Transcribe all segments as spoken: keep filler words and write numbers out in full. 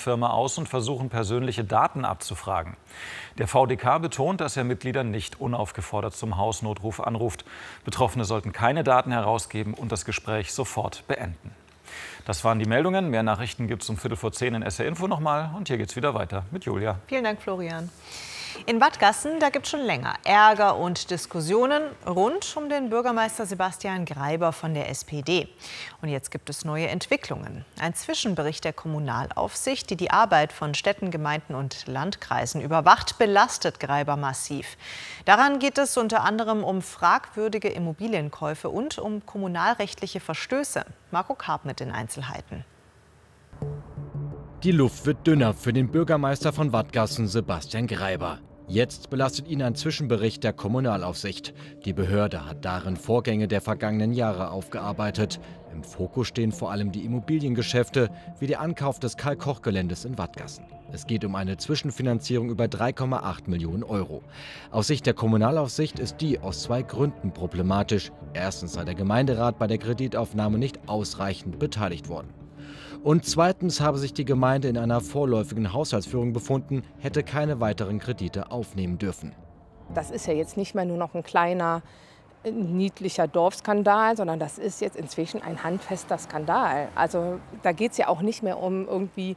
Firma aus und versuchen, persönliche Daten abzufragen. Der V D K betont, dass er Mitglieder nicht unaufgefordert zum Hausnotruf anruft. Betroffene sollten keine Daten herausgeben und das Gespräch sofort beenden. Das waren die Meldungen. Mehr Nachrichten gibt es um Viertel vor zehn in S R Info nochmal. Und hier geht es wieder weiter mit Julia. Vielen Dank, Florian. In Wadgassen, da gibt es schon länger Ärger und Diskussionen rund um den Bürgermeister Sebastian Greiber von der S P D. Und jetzt gibt es neue Entwicklungen. Ein Zwischenbericht der Kommunalaufsicht, die die Arbeit von Städten, Gemeinden und Landkreisen überwacht, belastet Greiber massiv. Daran geht es unter anderem um fragwürdige Immobilienkäufe und um kommunalrechtliche Verstöße. Marco Karp mit den Einzelheiten. Die Luft wird dünner für den Bürgermeister von Wadgassen, Sebastian Greiber. Jetzt belastet ihn ein Zwischenbericht der Kommunalaufsicht. Die Behörde hat darin Vorgänge der vergangenen Jahre aufgearbeitet. Im Fokus stehen vor allem die Immobiliengeschäfte, wie der Ankauf des Karl-Koch-Geländes in Wadgassen. Es geht um eine Zwischenfinanzierung über drei Komma acht Millionen Euro. Aus Sicht der Kommunalaufsicht ist die aus zwei Gründen problematisch. Erstens sei der Gemeinderat bei der Kreditaufnahme nicht ausreichend beteiligt worden. Und zweitens habe sich die Gemeinde in einer vorläufigen Haushaltsführung befunden, hätte keine weiteren Kredite aufnehmen dürfen. Das ist ja jetzt nicht mehr nur noch ein kleiner, niedlicher Dorfskandal, sondern das ist jetzt inzwischen ein handfester Skandal. Also da geht es ja auch nicht mehr um irgendwie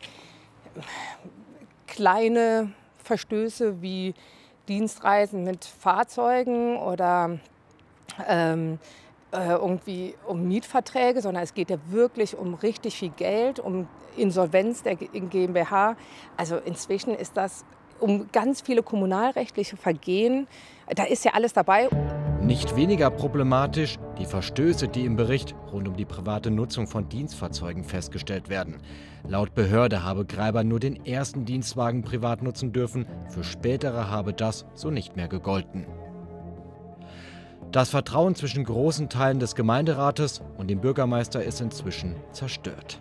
kleine Verstöße wie Dienstreisen mit Fahrzeugen oder ähm, irgendwie um Mietverträge, sondern es geht ja wirklich um richtig viel Geld, um Insolvenz der GmbH. Also inzwischen ist das um ganz viele kommunalrechtliche Vergehen, da ist ja alles dabei. Nicht weniger problematisch die Verstöße, die im Bericht rund um die private Nutzung von Dienstfahrzeugen festgestellt werden. Laut Behörde habe Greiber nur den ersten Dienstwagen privat nutzen dürfen, für spätere habe das so nicht mehr gegolten. Das Vertrauen zwischen großen Teilen des Gemeinderates und dem Bürgermeister ist inzwischen zerstört.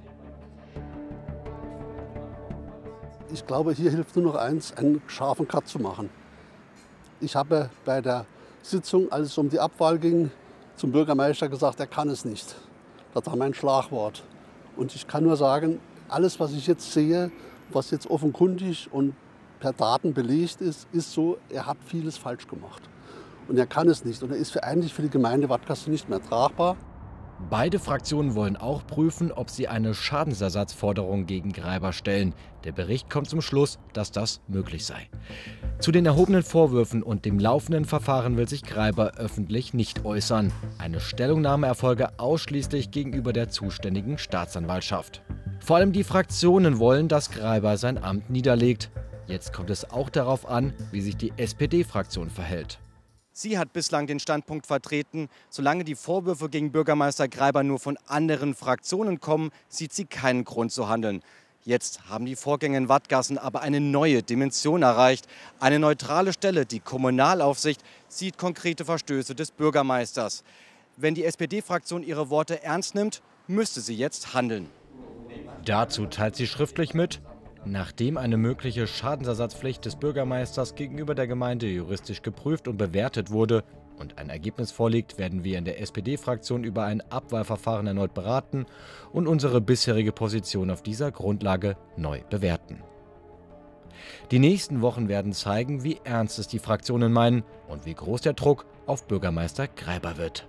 Ich glaube, hier hilft nur noch eins, einen scharfen Cut zu machen. Ich habe bei der Sitzung, als es um die Abwahl ging, zum Bürgermeister gesagt, er kann es nicht. Das war mein Schlagwort. Und ich kann nur sagen, alles, was ich jetzt sehe, was jetzt offenkundig und per Daten belegt ist, ist so, er hat vieles falsch gemacht. Und er kann es nicht. Und er ist für eigentlich für die Gemeinde Wadgassen nicht mehr tragbar. Beide Fraktionen wollen auch prüfen, ob sie eine Schadensersatzforderung gegen Greiber stellen. Der Bericht kommt zum Schluss, dass das möglich sei. Zu den erhobenen Vorwürfen und dem laufenden Verfahren will sich Greiber öffentlich nicht äußern. Eine Stellungnahme erfolge ausschließlich gegenüber der zuständigen Staatsanwaltschaft. Vor allem die Fraktionen wollen, dass Greiber sein Amt niederlegt. Jetzt kommt es auch darauf an, wie sich die S P D-Fraktion verhält. Sie hat bislang den Standpunkt vertreten, solange die Vorwürfe gegen Bürgermeister Greiber nur von anderen Fraktionen kommen, sieht sie keinen Grund zu handeln. Jetzt haben die Vorgänge in Wadgassen aber eine neue Dimension erreicht. Eine neutrale Stelle, die Kommunalaufsicht, sieht konkrete Verstöße des Bürgermeisters. Wenn die S P D-Fraktion ihre Worte ernst nimmt, müsste sie jetzt handeln. Dazu teilt sie schriftlich mit: Nachdem eine mögliche Schadensersatzpflicht des Bürgermeisters gegenüber der Gemeinde juristisch geprüft und bewertet wurde und ein Ergebnis vorliegt, werden wir in der S P D-Fraktion über ein Abwahlverfahren erneut beraten und unsere bisherige Position auf dieser Grundlage neu bewerten. Die nächsten Wochen werden zeigen, wie ernst es die Fraktionen meinen und wie groß der Druck auf Bürgermeister Greiber wird.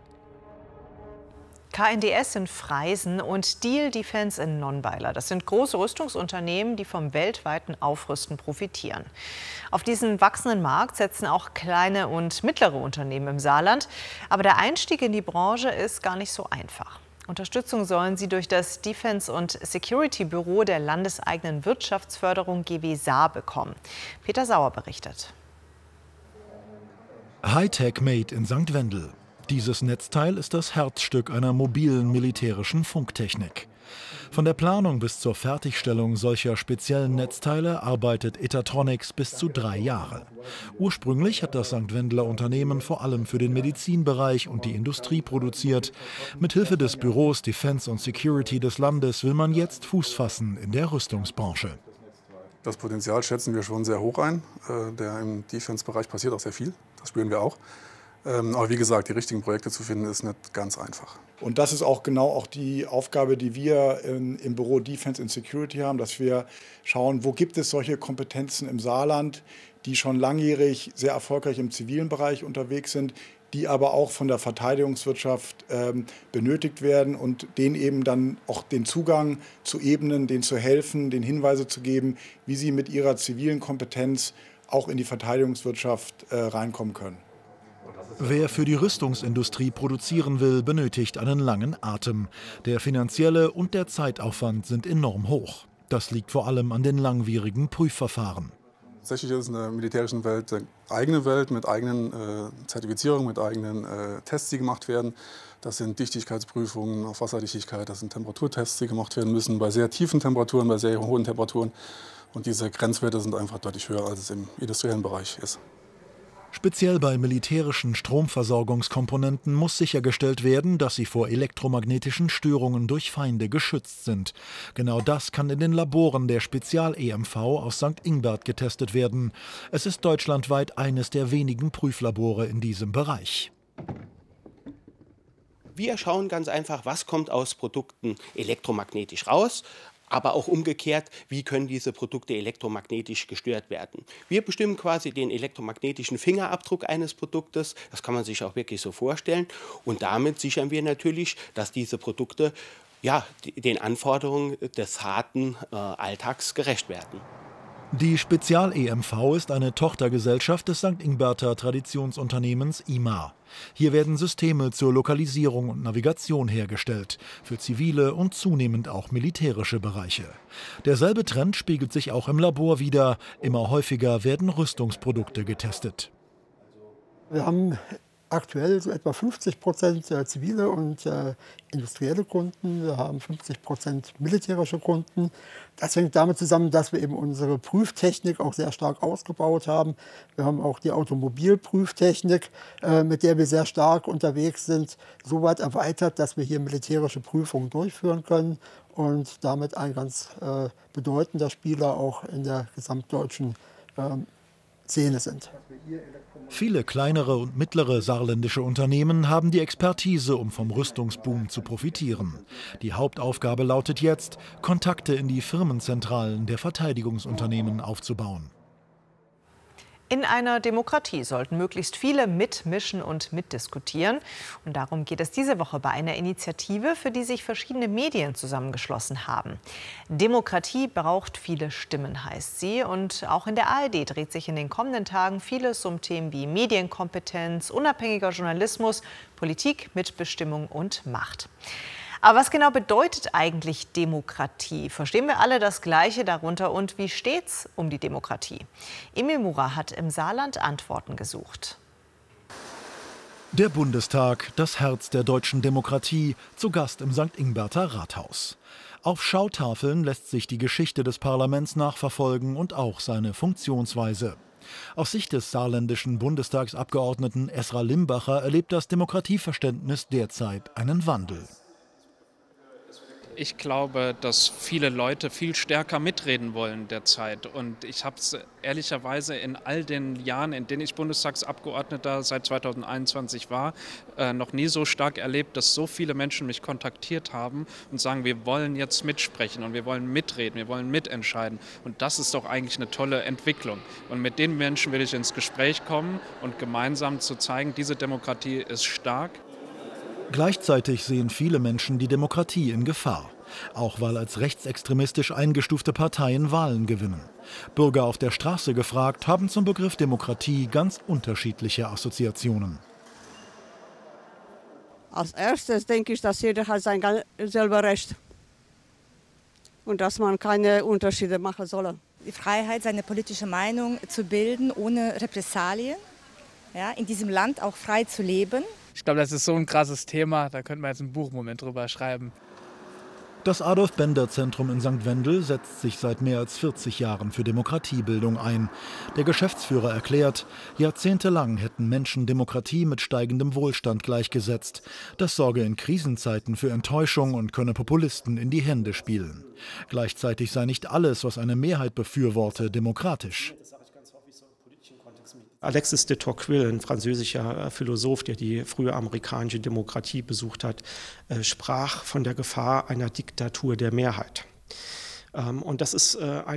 K N D S in Freisen und Diehl Defence in Nonnweiler. Das sind große Rüstungsunternehmen, die vom weltweiten Aufrüsten profitieren. Auf diesen wachsenden Markt setzen auch kleine und mittlere Unternehmen im Saarland. Aber der Einstieg in die Branche ist gar nicht so einfach. Unterstützung sollen sie durch das Defence- und Security-Büro der landeseigenen Wirtschaftsförderung G W Saar bekommen. Peter Sauer berichtet. Hightech Made in Sankt Wendel. Dieses Netzteil ist das Herzstück einer mobilen militärischen Funktechnik. Von der Planung bis zur Fertigstellung solcher speziellen Netzteile arbeitet Etatronics bis zu drei Jahre. Ursprünglich hat das Sankt Wendeler Unternehmen vor allem für den Medizinbereich und die Industrie produziert. Mithilfe des Büros Defence und Security des Landes will man jetzt Fuß fassen in der Rüstungsbranche. Das Potenzial schätzen wir schon sehr hoch ein. Der Im Defence-Bereich passiert auch sehr viel, das spüren wir auch. Ähm, aber wie gesagt, die richtigen Projekte zu finden, ist nicht ganz einfach. Und das ist auch genau auch die Aufgabe, die wir in, im Büro Defense and Security haben, dass wir schauen, wo gibt es solche Kompetenzen im Saarland, die schon langjährig sehr erfolgreich im zivilen Bereich unterwegs sind, die aber auch von der Verteidigungswirtschaft ähm, benötigt werden und denen eben dann auch den Zugang zu ebnen, denen zu helfen, denen Hinweise zu geben, wie sie mit ihrer zivilen Kompetenz auch in die Verteidigungswirtschaft äh, reinkommen können. Wer für die Rüstungsindustrie produzieren will, benötigt einen langen Atem. Der finanzielle und der Zeitaufwand sind enorm hoch. Das liegt vor allem an den langwierigen Prüfverfahren. Tatsächlich ist es in der militärischen Welt eine eigene Welt mit eigenen äh, Zertifizierungen, mit eigenen äh, Tests, die gemacht werden. Das sind Dichtigkeitsprüfungen auf Wasserdichtigkeit, das sind Temperaturtests, die gemacht werden müssen bei sehr tiefen Temperaturen, bei sehr hohen Temperaturen. Und diese Grenzwerte sind einfach deutlich höher, als es im industriellen Bereich ist. Speziell bei militärischen Stromversorgungskomponenten muss sichergestellt werden, dass sie vor elektromagnetischen Störungen durch Feinde geschützt sind. Genau das kann in den Laboren der Spezial-E M V aus Sankt Ingbert getestet werden. Es ist deutschlandweit eines der wenigen Prüflabore in diesem Bereich. Wir schauen ganz einfach, was kommt aus Produkten elektromagnetisch raus. Aber auch umgekehrt, wie können diese Produkte elektromagnetisch gestört werden. Wir bestimmen quasi den elektromagnetischen Fingerabdruck eines Produktes, das kann man sich auch wirklich so vorstellen. Und damit sichern wir natürlich, dass diese Produkte ja, den Anforderungen des harten äh, Alltags gerecht werden. Die Spezial-E M V ist eine Tochtergesellschaft des Sankt Ingberter Traditionsunternehmens I M A. Hier werden Systeme zur Lokalisierung und Navigation hergestellt, für zivile und zunehmend auch militärische Bereiche. Derselbe Trend spiegelt sich auch im Labor wider. Immer häufiger werden Rüstungsprodukte getestet. Wir haben aktuell so etwa fünfzig Prozent zivile und äh, industrielle Kunden. Wir haben fünfzig Prozent militärische Kunden. Das hängt damit zusammen, dass wir eben unsere Prüftechnik auch sehr stark ausgebaut haben. Wir haben auch die Automobilprüftechnik, äh, mit der wir sehr stark unterwegs sind, so weit erweitert, dass wir hier militärische Prüfungen durchführen können und damit ein ganz äh, bedeutender Spieler auch in der gesamtdeutschen äh, Szene sind. Viele kleinere und mittlere saarländische Unternehmen haben die Expertise, um vom Rüstungsboom zu profitieren. Die Hauptaufgabe lautet jetzt, Kontakte in die Firmenzentralen der Verteidigungsunternehmen aufzubauen. In einer Demokratie sollten möglichst viele mitmischen und mitdiskutieren. Und darum geht es diese Woche bei einer Initiative, für die sich verschiedene Medien zusammengeschlossen haben. Demokratie braucht viele Stimmen, heißt sie. Und auch in der A R D dreht sich in den kommenden Tagen vieles um Themen wie Medienkompetenz, unabhängiger Journalismus, Politik, Mitbestimmung und Macht. Aber was genau bedeutet eigentlich Demokratie? Verstehen wir alle das Gleiche darunter und wie steht's um die Demokratie? Emil Mura hat im Saarland Antworten gesucht. Der Bundestag, das Herz der deutschen Demokratie, zu Gast im Sankt Ingberter Rathaus. Auf Schautafeln lässt sich die Geschichte des Parlaments nachverfolgen und auch seine Funktionsweise. Aus Sicht des saarländischen Bundestagsabgeordneten Esra Limbacher erlebt das Demokratieverständnis derzeit einen Wandel. Ich glaube, dass viele Leute viel stärker mitreden wollen derzeit. Und ich habe es ehrlicherweise in all den Jahren, in denen ich Bundestagsabgeordneter seit zweitausendeinundzwanzig war, äh, noch nie so stark erlebt, dass so viele Menschen mich kontaktiert haben und sagen, wir wollen jetzt mitsprechen und wir wollen mitreden, wir wollen mitentscheiden. Und das ist doch eigentlich eine tolle Entwicklung. Und mit den Menschen will ich ins Gespräch kommen und gemeinsam zu zeigen, diese Demokratie ist stark. Gleichzeitig sehen viele Menschen die Demokratie in Gefahr. Auch weil als rechtsextremistisch eingestufte Parteien Wahlen gewinnen. Bürger auf der Straße gefragt, haben zum Begriff Demokratie ganz unterschiedliche Assoziationen. Als erstes denke ich, dass jeder hat sein selber Recht. Und dass man keine Unterschiede machen soll. Die Freiheit, seine politische Meinung zu bilden, ohne Repressalien. Ja, in diesem Land auch frei zu leben. Ich glaube, das ist so ein krasses Thema, da könnte man jetzt ein Buch im Moment drüber schreiben. Das Adolf-Bender-Zentrum in Sankt Wendel setzt sich seit mehr als vierzig Jahren für Demokratiebildung ein. Der Geschäftsführer erklärt, jahrzehntelang hätten Menschen Demokratie mit steigendem Wohlstand gleichgesetzt. Das sorge in Krisenzeiten für Enttäuschung und könne Populisten in die Hände spielen. Gleichzeitig sei nicht alles, was eine Mehrheit befürworte, demokratisch. Alexis de Tocqueville, ein französischer Philosoph, der die frühe amerikanische Demokratie besucht hat, sprach von der Gefahr einer Diktatur der Mehrheit. Und das ist ein